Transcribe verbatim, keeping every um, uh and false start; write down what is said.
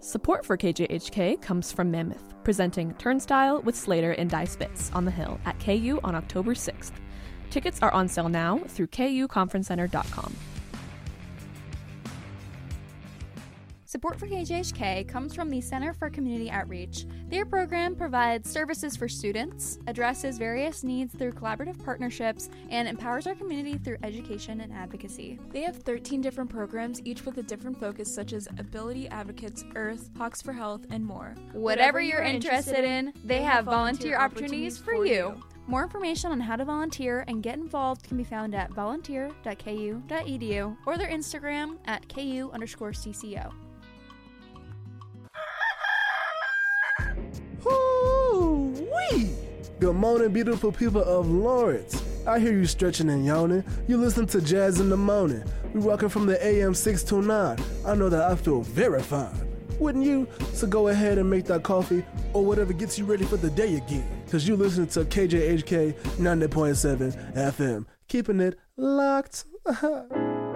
Support for K J H K comes from Mammoth, presenting Turnstile with Slater and Die Spitz on the Hill at K U on October sixth. Tickets are on sale now through K U conference center dot com. Support for K J H K comes from the Center for Community Outreach. Their program provides services for students, addresses various needs through collaborative partnerships, and empowers our community through education and advocacy. They have thirteen different programs, each with a different focus, such as Ability Advocates, Earth, Hawks for Health, and more. Whatever, Whatever you're interested in, they have volunteer opportunities for you. More information on how to volunteer and get involved can be found at volunteer dot k u dot e d u or their Instagram at ku underscore cco. Ooh-wee! Good morning, beautiful people of Lawrence. I hear you stretching and yawning. You listen to Jazz in the Morning. We rocking from the A M six to nine. I know that I feel very fine. Wouldn't you? So go ahead and make that coffee or whatever gets you ready for the day again. Cause you listen to K J H K ninety point seven F M. Keeping it locked.